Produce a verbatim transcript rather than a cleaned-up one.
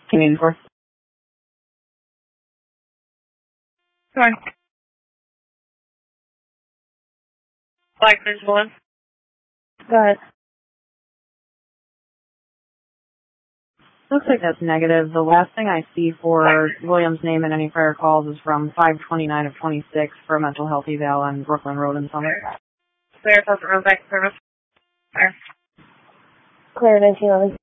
Community for. Sorry. Black Ridge one. Go ahead. Looks like that's negative. The last thing I see for William's name in any prior calls is from five twenty-nine of twenty-six for a mental health eval on Brooklyn Road in Summit. Clear for back service. Clear. Clear nineteen eleven.